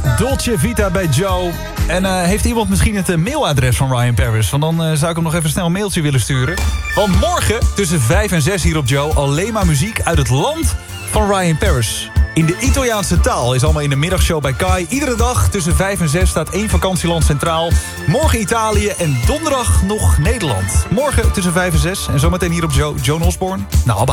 Dolce Vita bij Joe. En heeft iemand misschien het mailadres van Ryan Paris? Want dan zou ik hem nog even snel een mailtje willen sturen. Want morgen tussen 5 en 6 hier op Joe... alleen maar muziek uit het land van Ryan Paris. In de Italiaanse taal is allemaal in de middagshow bij Kai. Iedere dag tussen 5 en 6 staat één vakantieland centraal. Morgen Italië en donderdag nog Nederland. Morgen tussen 5 en 6. En zometeen hier op Joe, Joan Osborne. Nou, Abba.